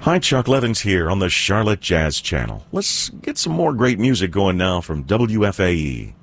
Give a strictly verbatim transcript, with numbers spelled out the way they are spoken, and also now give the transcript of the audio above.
Hi, Chuck Levins here on the Charlotte Jazz Channel. Let's get some more great music going now from W F A E.